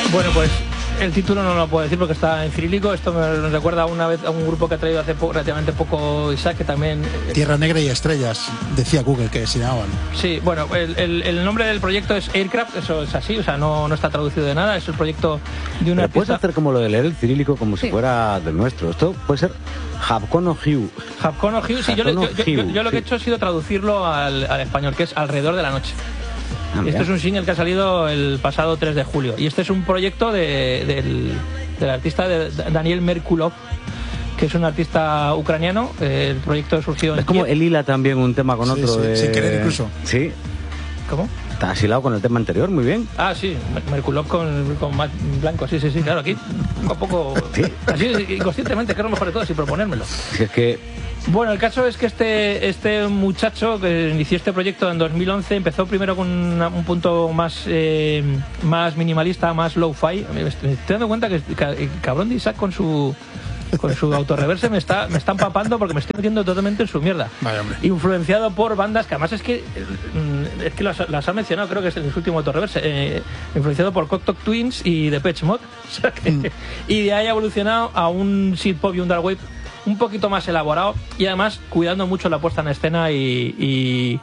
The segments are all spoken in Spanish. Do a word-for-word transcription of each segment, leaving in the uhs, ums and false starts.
Bueno, pues el título no lo puedo decir porque está en cirílico. Esto me recuerda una vez a un grupo que ha traído hace po relativamente poco Isaac, que también... Tierra Negra y Estrellas, decía Google que se llamaban. Sí, bueno, el, el, el nombre del proyecto es Aircraft, eso es así, o sea, no, no está traducido de nada, es el proyecto de una Pero puedes artista... hacer como lo de leer el cirílico como Sí. si fuera del nuestro. Esto puede ser Japcono Hiu. Japcono Hiu, sí, yo, yo, yo, yo, yo lo que he hecho ha sido traducirlo al, al español, que es Alrededor de la Noche. Ah, Este mira. es un single que ha salido el pasado tres de julio. Y este es un proyecto de, del, del artista de Daniel Merkulov, que es un artista ucraniano. Eh, el proyecto surgió en Es como Kiev. el hila también un tema con Sí, otro. sí, de... sin querer incluso. Sí, ¿Cómo? está asilado con el tema anterior, muy bien. Ah, sí, Merkulov con, con Matt Blanco, sí, sí, sí, claro, aquí poco a poco, Sí. así inconscientemente, que es lo mejor de todo, sin proponérmelo. Si es que Bueno, el caso es que este, este muchacho que inició este proyecto en dos mil once empezó primero con una- un punto más, eh, más minimalista, más low-fi. Me me estoy dando cuenta que ca- el cabrón de Isaac con su con su autorreverse me está, me está empapando porque me estoy metiendo totalmente en su mierda. Vaya, hombre. Influenciado por bandas que además es que mm, es que las, las ha mencionado, creo que es en su último autorreverse, eh, influenciado por Cocteau Twins y Depeche Mode. O sea que- Mm. Y de ahí ha evolucionado a un synth pop y un dark wave un poquito más elaborado y además cuidando mucho la puesta en escena y, y,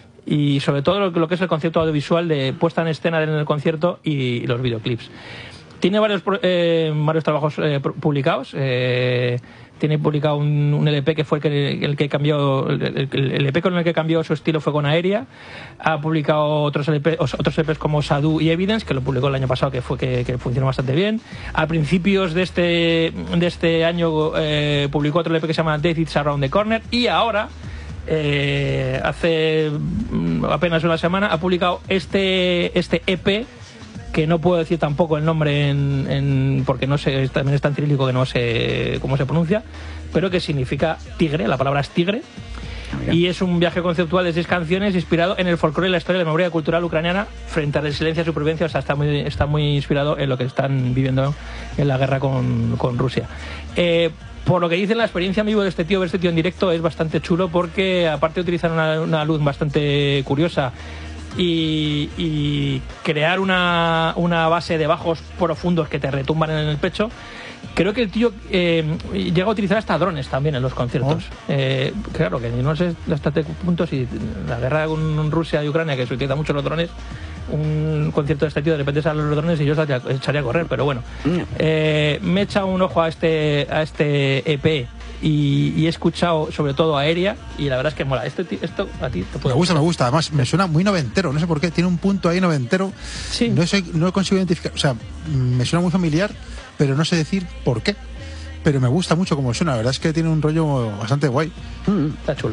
y sobre todo lo, que- lo que es el concepto audiovisual de puesta en escena en el concierto y, los videoclips. Tiene varios, pro- eh, varios trabajos eh, pu- publicados. eh, tiene publicado un, un L P que fue el que, el que cambió, el, el- el L P con el que cambió su estilo fue con Aérea. Ha publicado otros L P, os- otros L Ps como Sadhu y Evidence, que lo publicó el año pasado, que fue que, que funcionó bastante bien. A principios de este, de este año eh, publicó otro L P que se llama Death Is Around the Corner, y ahora eh, hace mm, apenas una semana ha publicado este, este E P, que no puedo decir tampoco el nombre en, en- porque no sé, también es tan cirílico que no sé cómo se pronuncia, pero que significa tigre, la palabra es tigre. mira. Y es un viaje conceptual de seis canciones inspirado en el folclore y la historia de la memoria cultural ucraniana frente a resiliencia y supervivencia. O sea, está muy, está muy inspirado en lo que están viviendo en la guerra con, con Rusia. Eh, por lo que dicen, la experiencia en vivo de este tío, ver este tío en directo es bastante chulo, porque aparte de utilizar una, una luz bastante curiosa y, y crear una, una base de bajos profundos que te retumban en el pecho, creo que el tío eh, llega a utilizar hasta drones también en los conciertos. Oh. Eh, claro, que no sé hasta qué punto, si la guerra con Rusia y Ucrania, que se utiliza mucho los drones, un concierto de este tío de repente salen los drones y yo echaría, echaría a correr, pero bueno. Eh, me he echado un ojo a este, a este E P y, y he escuchado sobre todo Aérea, y la verdad es que mola. Este, ti- esto a ti te puede Me gusta, me gustar. gusta. Además, me suena muy noventero. No sé por qué. Tiene un punto ahí noventero. Sí. No, sé, no lo consigo identificar. O sea, me suena muy familiar, pero no sé decir por qué. Pero me gusta mucho como suena. La verdad es que tiene un rollo bastante guay. Mm, Está chulo.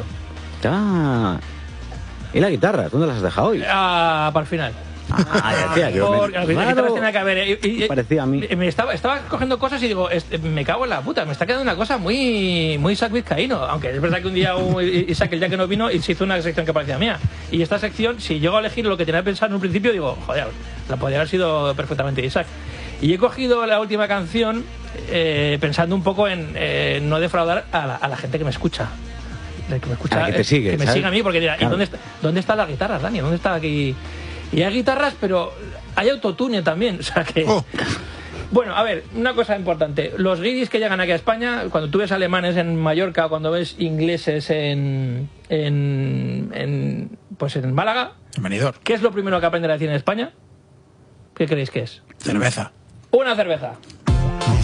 ah. ¿Y la guitarra? ¿Dónde las has dejado hoy? Ah, para el final. Ah, ya decía, que me- Porque la guitarra claro. tiene que haber, eh, y- y- Parecía a mí. Me estaba, estaba cogiendo cosas y digo, este, me cago en la puta, me está quedando una cosa muy, muy Isaac Vizcaíno. Aunque es verdad que un día un- Isaac, el día que no vino, y se hizo una sección que parecía mía. Y esta sección, si llego a elegir lo que tenía pensado en un principio, digo, joder, la podría haber sido perfectamente Isaac. Y he cogido la última canción eh, pensando un poco en eh, no defraudar a la, a la gente que me escucha. El que me escucha, Ah, que te eh, sigue, que me ¿sabes? siga a mí, porque dirá, ¿y Claro. dónde está, dónde está la guitarra, Dani? ¿Dónde está aquí? Y hay guitarras, pero hay autotune también, o sea que... Oh. Bueno, a ver, una cosa importante. Los guiris que llegan aquí a España, cuando tú ves alemanes en Mallorca, cuando ves ingleses en, en, en pues en Málaga, Bienvenido. ¿qué es lo primero que aprenden a decir en España? ¿Qué creéis que es? Cerveza. Una cerveza.